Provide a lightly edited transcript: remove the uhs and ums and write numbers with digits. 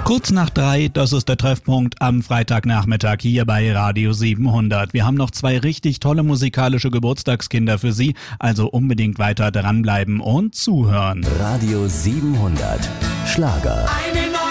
Kurz nach 3, das ist der Treffpunkt am Freitagnachmittag hier bei Radio 700. Wir haben noch 2 richtig tolle musikalische Geburtstagskinder für Sie, also unbedingt weiter dranbleiben und zuhören. Radio 700 Schlager. Einen